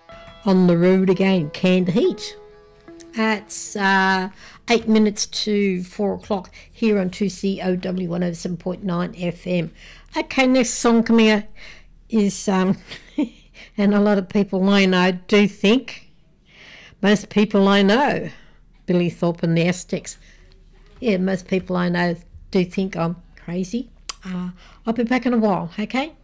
On the road again, Canned Heat. It's 8 minutes to 4 o'clock here on 2COW 107.9 FM. Okay, next song coming out is, and a lot of people I know do think, most people I know, Billy Thorpe and the Aztecs, yeah, most people I know do think I'm crazy. I'll be back in a while, okay?